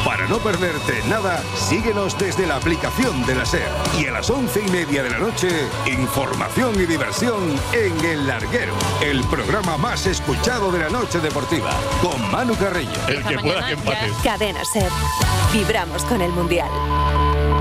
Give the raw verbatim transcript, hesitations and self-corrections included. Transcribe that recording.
Para no perderte nada, síguenos desde la aplicación de la SER. Y a las once y media de la noche, información y diversión en El Larguero, el programa más escuchado de la noche deportiva, con Manu Carreño. El que pueda que empates. Cadena SER. Vibramos con el Mundial.